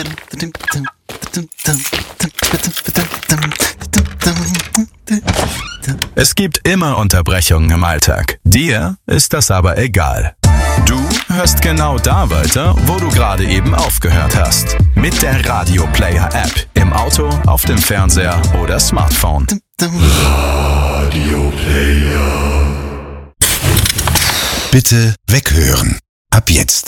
Es gibt immer Unterbrechungen im Alltag. Dir ist das aber egal. Du hörst genau da weiter, wo du gerade eben aufgehört hast. Mit der Radio Player App. Im Auto, auf dem Fernseher oder Smartphone. Radio Player. Bitte weghören. Ab jetzt.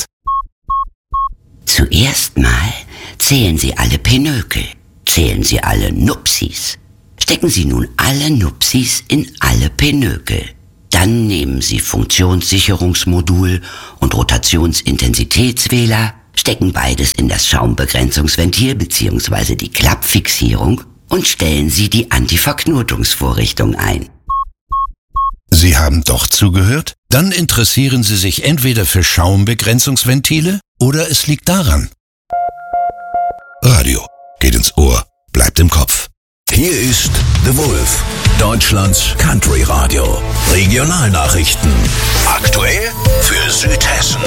Zuerst mal zählen Sie alle Pinökel. Zählen Sie alle Nupsis. Stecken Sie nun alle Nupsis in alle Pinökel. Dann nehmen Sie Funktionssicherungsmodul und Rotationsintensitätswähler, stecken beides in das Schaumbegrenzungsventil bzw. die Klappfixierung und stellen Sie die Antiverknotungsvorrichtung ein. Sie haben doch zugehört? Dann interessieren Sie sich entweder für Schaumbegrenzungsventile oder es liegt daran. Radio geht ins Ohr, bleibt im Kopf. Hier ist The Wolf, Deutschlands Country Radio. Regionalnachrichten. Aktuell für Südhessen.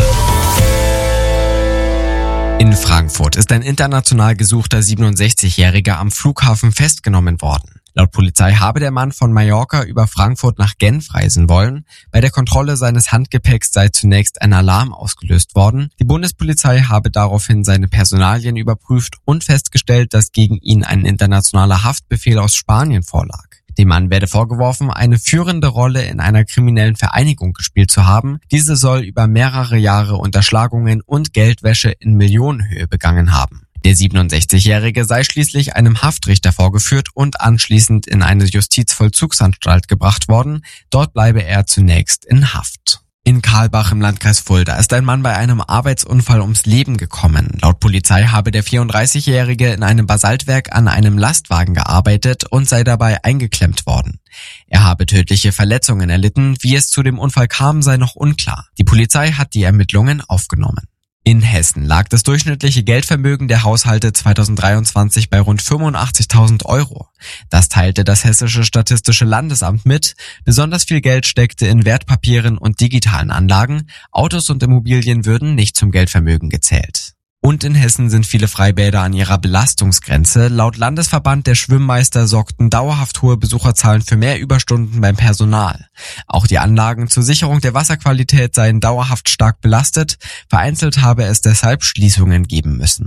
In Frankfurt ist ein international gesuchter 67-Jähriger am Flughafen festgenommen worden. Laut Polizei habe der Mann von Mallorca über Frankfurt nach Genf reisen wollen. Bei der Kontrolle seines Handgepäcks sei zunächst ein Alarm ausgelöst worden. Die Bundespolizei habe daraufhin seine Personalien überprüft und festgestellt, dass gegen ihn ein internationaler Haftbefehl aus Spanien vorlag. Dem Mann werde vorgeworfen, eine führende Rolle in einer kriminellen Vereinigung gespielt zu haben. Diese soll über mehrere Jahre Unterschlagungen und Geldwäsche in Millionenhöhe begangen haben. Der 67-Jährige sei schließlich einem Haftrichter vorgeführt und anschließend in eine Justizvollzugsanstalt gebracht worden. Dort bleibe er zunächst in Haft. In Karlbach im Landkreis Fulda ist ein Mann bei einem Arbeitsunfall ums Leben gekommen. Laut Polizei habe der 34-Jährige in einem Basaltwerk an einem Lastwagen gearbeitet und sei dabei eingeklemmt worden. Er habe tödliche Verletzungen erlitten. Wie es zu dem Unfall kam, sei noch unklar. Die Polizei hat die Ermittlungen aufgenommen. In Hessen lag das durchschnittliche Geldvermögen der Haushalte 2023 bei rund 85.000 Euro. Das teilte das Hessische Statistische Landesamt mit. Besonders viel Geld steckte in Wertpapieren und digitalen Anlagen. Autos und Immobilien würden nicht zum Geldvermögen gezählt. Und in Hessen sind viele Freibäder an ihrer Belastungsgrenze. Laut Landesverband der Schwimmmeister sorgten dauerhaft hohe Besucherzahlen für mehr Überstunden beim Personal. Auch die Anlagen zur Sicherung der Wasserqualität seien dauerhaft stark belastet. Vereinzelt habe es deshalb Schließungen geben müssen.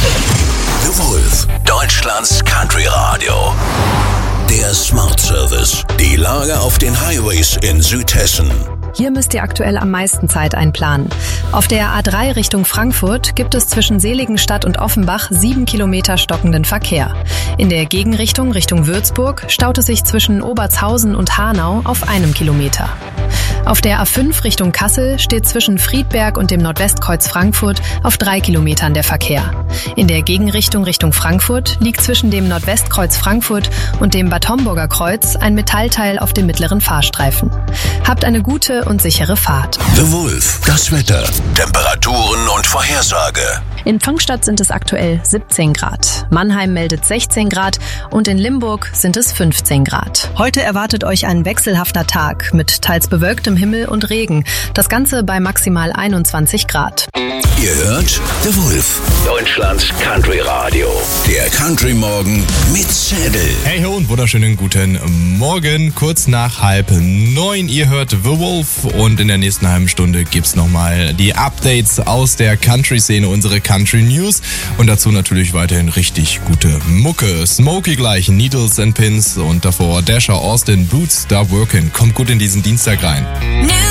The Wolf, Deutschlands Country Radio. Der Smart Service. Die Lage auf den Highways in Südhessen. Hier müsst ihr aktuell am meisten Zeit einplanen. Auf der A3 Richtung Frankfurt gibt es zwischen Seligenstadt und Offenbach 7 Kilometer stockenden Verkehr. In der Gegenrichtung Richtung Würzburg staut es sich zwischen Obertshausen und Hanau auf 1 Kilometer. Auf der A5 Richtung Kassel steht zwischen Friedberg und dem Nordwestkreuz Frankfurt auf 3 Kilometern der Verkehr. In der Gegenrichtung Richtung Frankfurt liegt zwischen dem Nordwestkreuz Frankfurt und dem Bad Homburger Kreuz ein Metallteil auf dem mittleren Fahrstreifen. Habt eine gute und sichere Fahrt. The Wolf, das Wetter, Temperaturen und Vorhersage. In Pfungstadt sind es aktuell 17 Grad. Mannheim meldet 16 Grad und in Limburg sind es 15 Grad. Heute erwartet euch ein wechselhafter Tag mit teils bewölktem Himmel und Regen. Das Ganze bei maximal 21 Grad. Ihr hört The Wolf, Deutschlands Country Radio. Der Country Morgen mit Zettel. Hey ho und wunderschönen guten Morgen. Kurz nach 8:30. Ihr hört The Wolf und in der nächsten halben Stunde gibt's nochmal die Updates aus der Country-Szene, unsere Country News und dazu natürlich weiterhin richtig gute Mucke. Smokey gleich, Needles and Pins und davor Dasher Austin, Boots Stop Working. Kommt gut in diesen Dienstag rein.